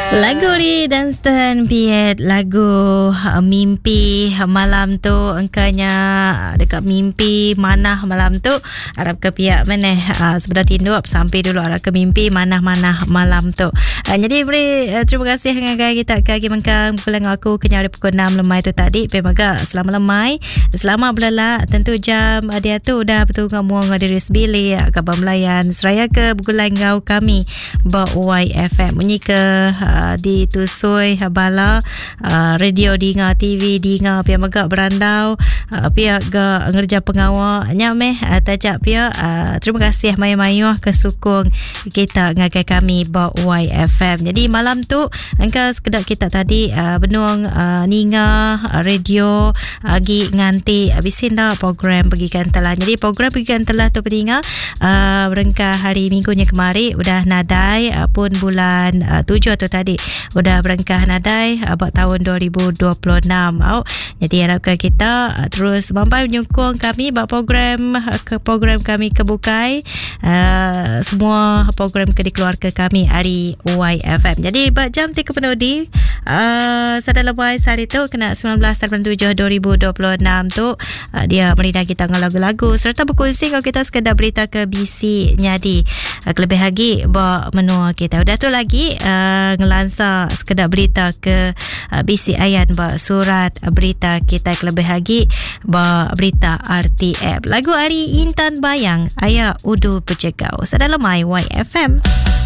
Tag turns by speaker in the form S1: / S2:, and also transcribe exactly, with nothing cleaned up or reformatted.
S1: Lagu di Dunstan Piet, lagu uh, mimpi malam tu, engkanya dekat mimpi mana malam tu harap ke pihak mana uh, sebelah tinduk sampai dulu harap ke mimpi mana-mana malam tu. Uh, jadi beri uh, terima kasih dengan gaya kita kaki mengkang pulang aku kenya ada pukul enam lemai tu tadi pemaga selama lemai selama belala tentu jam uh, dia tu dah betul kamu ngadi resbili uh, kabar melayan seraya ke bukulan ngau kami ba Y F M bunyi ke uh, di Tusui Habala uh, radio di nga T V di nga pihak megak berandau uh, pihak ga ngerja pengawal nyameh uh, tajak pihak uh, terima kasih mayu-mayu kesukung kita ngagai kami ba Y F M. Jadi malam tu engkau sekedar kita tadi uh, benung uh, ninga uh, radio agi uh, nganti habisin dah program pergikan telah. Jadi program pergikan telah tu peninga uh, berengkah hari minggunya kemari udah nadai uh, pun bulan uh, tujuh tu tadi udah berengkah nadai abad tahun dua ribu dua puluh enam. Oh, jadi harapkan kita uh, terus mampai menyokong kami buat program uh, ke program kami kebukai uh, semua program ke dikeluarkan kami hari Y F M. Jadi buat jam tiga penudi uh, sadar lebay hari tu kena sembilan belas tujuh dua ribu dua puluh enam tu uh, dia merida kita dengan lagu-lagu serta berkongsi kalau kita sekedar berita ke B C nyadi uh, lebih lagi buat menua kita udah tu lagi uh, ngelansa sekedar berita ke uh, B C Ayan ba surat berita kita lebih lagi ba berita R T F lagu Ari Intan Bayang Ayah Udu Pecegau sadar lemai Y F M.